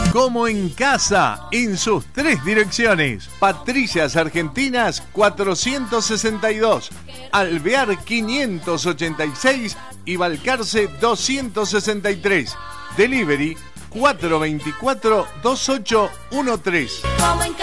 Como en casa, en sus 3 direcciones. Patricias Argentinas 462, Alvear 586 y Balcarce 263. Delivery 424-2813.